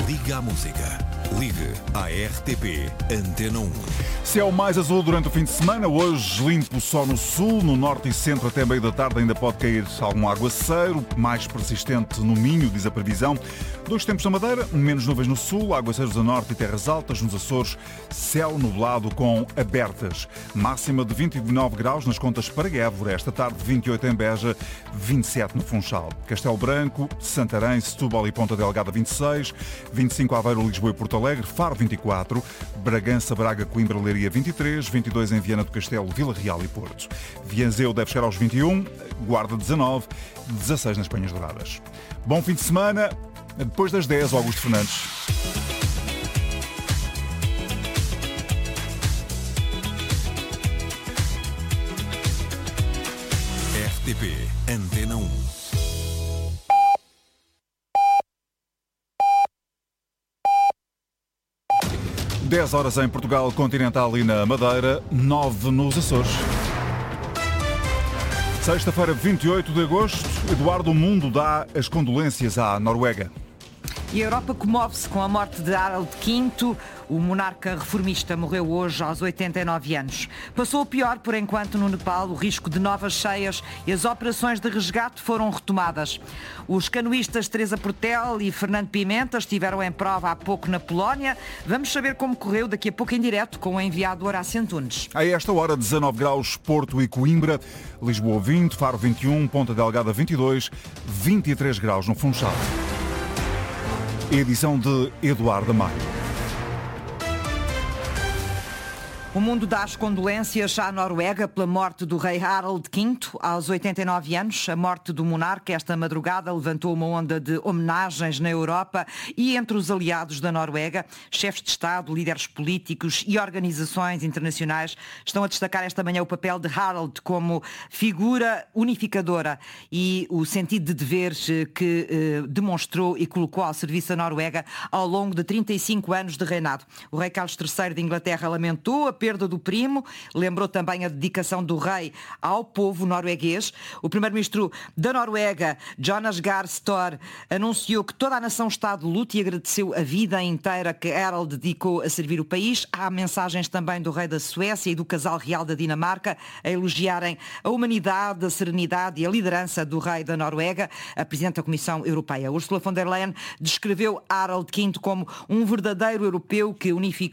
Liga à música. Ligue à RTP Antena 1. Céu mais azul durante o fim de semana. Hoje limpo só no sul, no norte e centro até meio da tarde ainda pode cair algum aguaceiro, mais persistente no Minho, diz a previsão. Dois tempos na Madeira, menos nuvens no sul, aguaceiros a norte e terras altas. Nos Açores, céu nublado com abertas. Máxima de 29 graus nas contas para Évora. Esta tarde 28 em Beja, 27 no Funchal. Castelo Branco, Santarém, Setúbal e Ponta Delgada 26, 25 Aveiro, Lisboa e Porto Alegre, Faro 24, Bragança, Braga, Coimbra, Leiria 23, 22 em Viana do Castelo, Vila Real e Porto. Vianzeu deve chegar aos 21, Guarda 19, 16 nas Penhas Douradas. Bom fim de semana. Depois das 10, Augusto Fernandes. RTP Antena 1. Dez horas em Portugal Continental e na Madeira, 9 nos Açores. Sexta-feira, 28 de agosto, Eduardo Mundo dá as condolências à Noruega. E a Europa comove-se com a morte de Harald V. O monarca reformista morreu hoje aos 89 anos. Passou o pior, por enquanto, no Nepal, o risco de novas cheias e as operações de resgate foram retomadas. Os canoístas Teresa Portel e Fernando Pimenta estiveram em prova há pouco na Polónia. Vamos saber como correu daqui a pouco em direto com o enviado Horácio Antunes. A esta hora, 19 graus, Porto e Coimbra, Lisboa 20, Faro 21, Ponta Delgada 22, 23 graus no Funchal. Edição de Eduardo Maio. O mundo dá as condolências à Noruega pela morte do rei Harald V aos 89 anos. A morte do monarca esta madrugada levantou uma onda de homenagens na Europa e entre os aliados da Noruega. Chefes de Estado, líderes políticos e organizações internacionais estão a destacar esta manhã o papel de Harald como figura unificadora e o sentido de deveres que demonstrou e colocou ao serviço da Noruega ao longo de 35 anos de reinado. O rei Carlos III de Inglaterra lamentou a perda do primo, lembrou também a dedicação do rei ao povo norueguês. O primeiro-ministro da Noruega, Jonas Gahr Støre, anunciou que toda a nação está de luto e agradeceu a vida inteira que Harald dedicou a servir o país. Há mensagens também do rei da Suécia e do casal real da Dinamarca a elogiarem a humanidade, a serenidade e a liderança do rei da Noruega. A Presidente da Comissão Europeia, Ursula von der Leyen, descreveu Harald V como um verdadeiro europeu que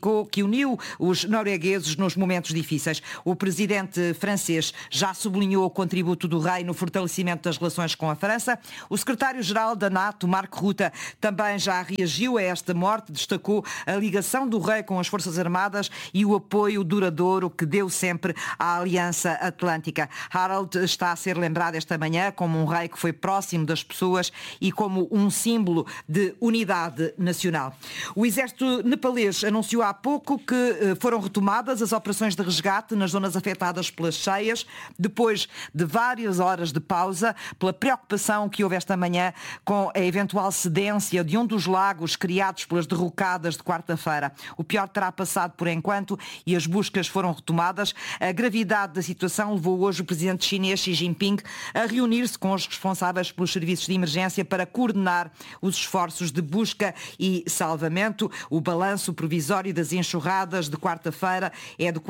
uniu os noruegueses nos momentos difíceis. O presidente francês já sublinhou o contributo do rei no fortalecimento das relações com a França. O secretário-geral da NATO, Mark Rutte, também já reagiu a esta morte, destacou a ligação do rei com as Forças Armadas e o apoio duradouro que deu sempre à Aliança Atlântica. Harald está a ser lembrado esta manhã como um rei que foi próximo das pessoas e como um símbolo de unidade nacional. O exército nepalês anunciou há pouco que foram retomadas as operações de resgate nas zonas afetadas pelas cheias, depois de várias horas de pausa, pela preocupação que houve esta manhã com a eventual cedência de um dos lagos criados pelas derrocadas de quarta-feira. O pior terá passado por enquanto e as buscas foram retomadas. A gravidade da situação levou hoje o presidente chinês Xi Jinping a reunir-se com os responsáveis pelos serviços de emergência para coordenar os esforços de busca e salvamento. O balanço provisório das enxurradas de quarta-feira é de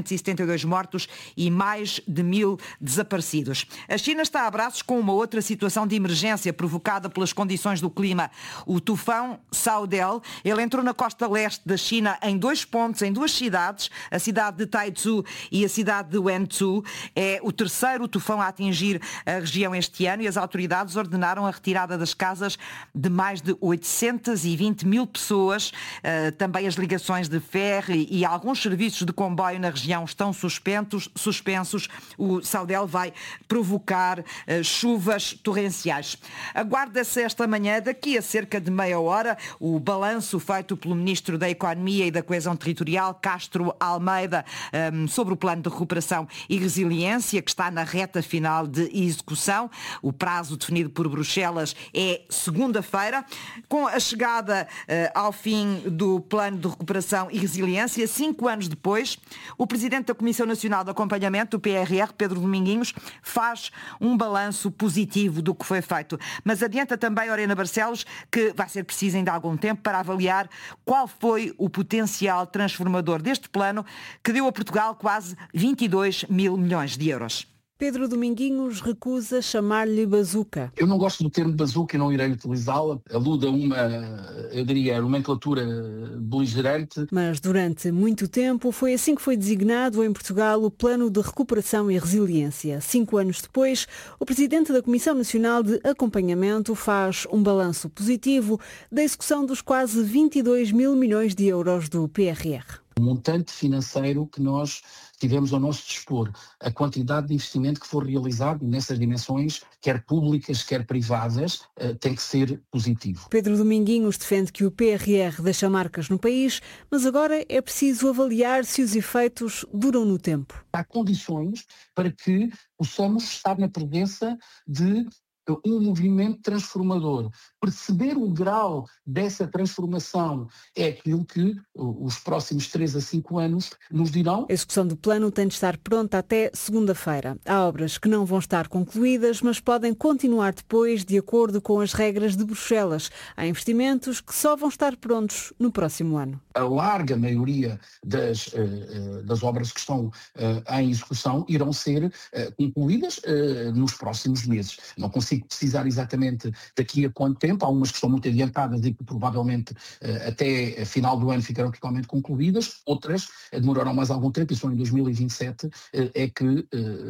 472 mortos e mais de 1000 desaparecidos. A China está a braços com uma outra situação de emergência provocada pelas condições do clima. O tufão Saudel, ele entrou na costa leste da China em 2 pontos, em 2 cidades, a cidade de Taizhou e a cidade de Wenzhou. É o terceiro tufão a atingir a região este ano e as autoridades ordenaram a retirada das casas de mais de 820 mil pessoas. Também as ligações de ferro e alguns serviços de comboio na região estão suspensos. O Saudel vai provocar chuvas torrenciais. Aguarda-se esta manhã, daqui a cerca de meia hora, o balanço feito pelo Ministro da Economia e da Coesão Territorial, Castro Almeida, sobre o plano de recuperação e resiliência, que está na reta final de execução. O prazo definido por Bruxelas é segunda-feira. Com a chegada ao fim do plano de recuperação e resiliência, 5 anos depois, depois, o Presidente da Comissão Nacional de Acompanhamento, do PRR, Pedro Dominguinhos, faz um balanço positivo do que foi feito. Mas adianta também, Oriana Barcelos, que vai ser preciso ainda algum tempo para avaliar qual foi o potencial transformador deste plano que deu a Portugal quase 22 mil milhões de euros. Pedro Dominguinhos recusa chamar-lhe bazuca. Eu não gosto do termo bazuca e não irei utilizá-la. Alude a uma, eu diria, nomenclatura beligerante. Mas durante muito tempo foi assim que foi designado em Portugal o Plano de Recuperação e Resiliência. 5 anos depois, o Presidente da Comissão Nacional de Acompanhamento faz um balanço positivo da execução dos quase 22 mil milhões de euros do PRR. O montante financeiro que nós tivemos ao nosso dispor, a quantidade de investimento que for realizado nessas dimensões, quer públicas, quer privadas, tem que ser positivo. Pedro Dominguinhos defende que o PRR deixa marcas no país, mas agora é preciso avaliar se os efeitos duram no tempo. Há condições para que possamos estar na presença de um movimento transformador. Perceber o grau dessa transformação é aquilo que os próximos 3 a 5 anos nos dirão. A execução do plano tem de estar pronta até segunda-feira. Há obras que não vão estar concluídas, mas podem continuar depois de acordo com as regras de Bruxelas. Há investimentos que só vão estar prontos no próximo ano. A larga maioria das obras que estão em execução irão ser concluídas nos próximos meses. Não consigo precisar exatamente daqui a quanto tempo. Há umas que estão muito adiantadas e que provavelmente até final do ano ficarão totalmente concluídas. Outras demorarão mais algum tempo e só em 2027 é que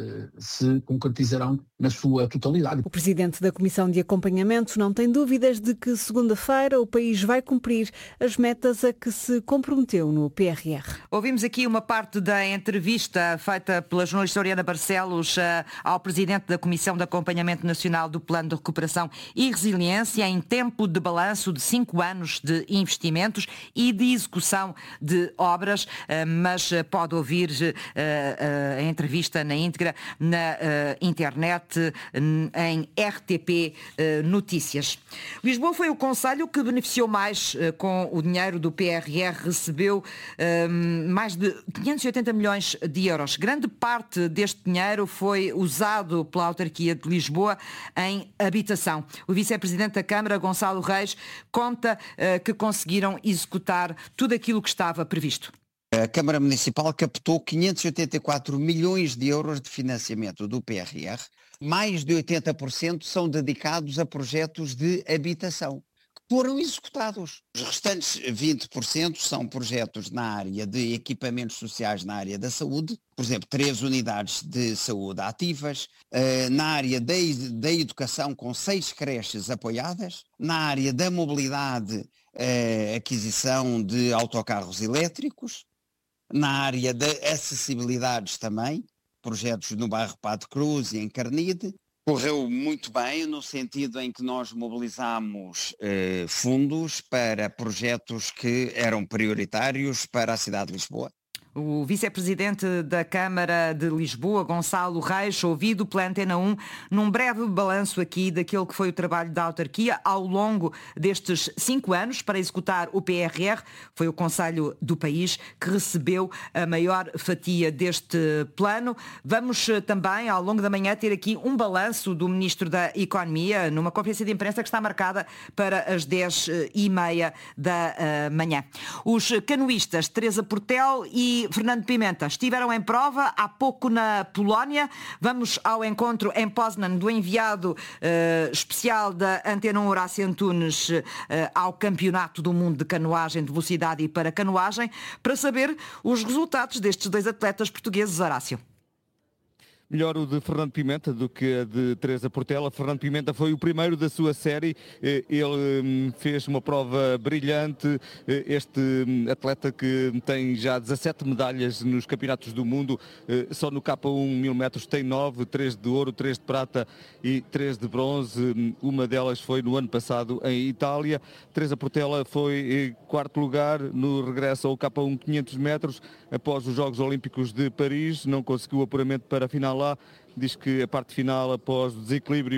se concretizarão na sua totalidade. O Presidente da Comissão de Acompanhamento não tem dúvidas de que segunda-feira o país vai cumprir as metas a que se comprometeu no PRR. Ouvimos aqui uma parte da entrevista feita pela jornalista Oriana Barcelos ao Presidente da Comissão de Acompanhamento Nacional do Plano de Recuperação e Resiliência em tempo de balanço de 5 anos de investimentos e de execução de obras, mas pode ouvir a entrevista na íntegra na internet em RTP Notícias. Lisboa foi o concelho que beneficiou mais com o dinheiro do PRR, recebeu mais de 580 milhões de euros. Grande parte deste dinheiro foi usado pela autarquia de Lisboa em habitação. O vice-presidente da Câmara, Gonçalo Reis, conta que conseguiram executar tudo aquilo que estava previsto. A Câmara Municipal captou 584 milhões de euros de financiamento do PRR. Mais de 80% são dedicados a projetos de habitação que foram executados. Os restantes 20% são projetos na área de equipamentos sociais na área da saúde, por exemplo, 3 unidades de saúde ativas, na área da educação com 6 creches apoiadas, na área da mobilidade, aquisição de autocarros elétricos, na área de acessibilidades também, projetos no bairro Padre Cruz e em Carnide. Correu muito bem no sentido em que nós mobilizamos fundos para projetos que eram prioritários para a cidade de Lisboa. O vice-presidente da Câmara de Lisboa, Gonçalo Reis, ouvido pela Antena 1, num breve balanço aqui daquele que foi o trabalho da autarquia ao longo destes 5 anos para executar o PRR. Foi o concelho do país que recebeu a maior fatia deste plano. Vamos também, ao longo da manhã, ter aqui um balanço do Ministro da Economia numa conferência de imprensa que está marcada para as 10h30 da manhã. Os canoístas Teresa Portel e Fernando Pimenta estiveram em prova há pouco na Polónia. Vamos ao encontro em Poznan do enviado especial da Antena 1, Horácio Antunes, ao Campeonato do Mundo de Canoagem de Velocidade e para Canoagem, para saber os resultados destes 2 atletas portugueses. Horácio. Melhor o de Fernando Pimenta do que a de Teresa Portela. Fernando Pimenta foi o primeiro da sua série. Ele fez uma prova brilhante. Este atleta que tem já 17 medalhas nos campeonatos do mundo, só no K1 1000 metros tem 9, 3 de ouro, 3 de prata e 3 de bronze. Uma delas foi no ano passado em Itália. Teresa Portela foi em 4º lugar no regresso ao K1 500 metros após os Jogos Olímpicos de Paris. Não conseguiu o apuramento para a final lá. Diz que a parte final, após o desequilíbrio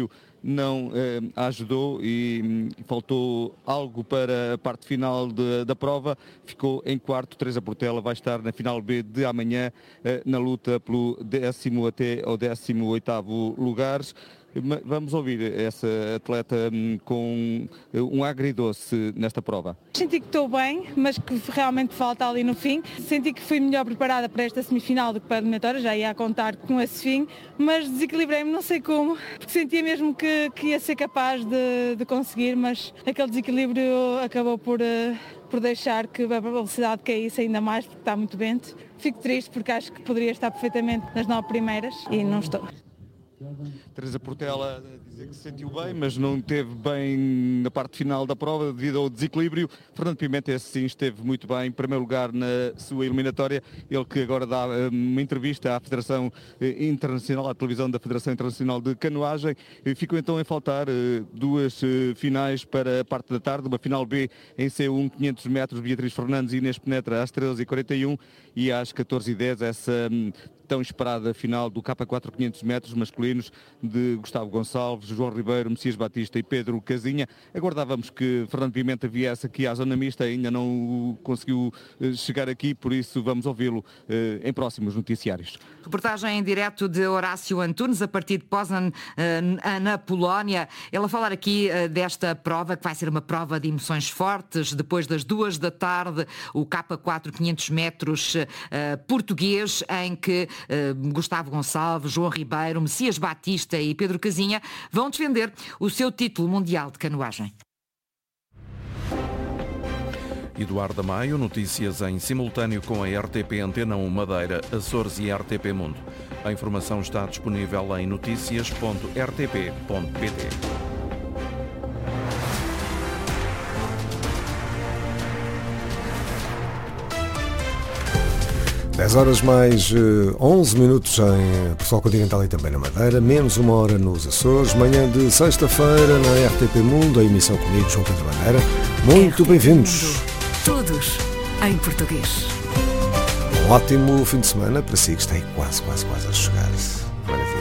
não a ajudou e faltou algo para a parte final da prova. Ficou em quarto. Teresa Portela vai estar na final B de amanhã na luta pelo 10º até ao 18º lugares. Vamos ouvir essa atleta com um agridoce nesta prova. Senti que estou bem, mas que realmente falta ali no fim. Senti que fui melhor preparada para esta semifinal do que para a eliminatória, já ia a contar com esse fim, mas desequilibrei-me, não sei como, porque sentia mesmo que ia ser capaz de conseguir, mas aquele desequilíbrio acabou por deixar que a velocidade caísse ainda mais, porque está muito vento. Fico triste porque acho que poderia estar perfeitamente nas 9 primeiras e não estou. Teresa Portela dizer que se sentiu bem, mas não esteve bem na parte final da prova devido ao desequilíbrio. Fernando Pimenta, esse sim, esteve muito bem, em primeiro lugar na sua eliminatória. Ele que agora dá uma entrevista à Federação Internacional, à televisão da Federação Internacional de Canoagem. Ficou então em faltar duas finais para a parte da tarde, uma final B em C1, 500 metros, Beatriz Fernandes e Inês Penetra às 13h41 e às 14h10 essa tão esperada final do K4 500 metros masculinos de Gustavo Gonçalves, João Ribeiro, Messias Batista e Pedro Casinha. Aguardávamos que Fernando Pimenta viesse aqui à zona mista, ainda não conseguiu chegar aqui, por isso vamos ouvi-lo em próximos noticiários. Reportagem em direto de Horácio Antunes, a partir de Poznan, na Polónia. Ele a falar aqui desta prova, que vai ser uma prova de emoções fortes. Depois das 14h, o K4 500 metros português, em que Gustavo Gonçalves, João Ribeiro, Messias Batista e Pedro Casinha vão defender o seu título mundial de canoagem. Eduardo Maio, notícias em simultâneo com a RTP Antena 1 Madeira, Açores e RTP Mundo. A informação está disponível em noticias.rtp.pt. 10h mais 11 minutos em Portugal Continental e também na Madeira, menos 1 hora nos Açores, manhã de sexta-feira na RTP Mundo, a emissão comigo, João Pedro Bandeira. Muito bem-vindos. Todos em português. Um ótimo fim de semana para si que está aí quase a chegar.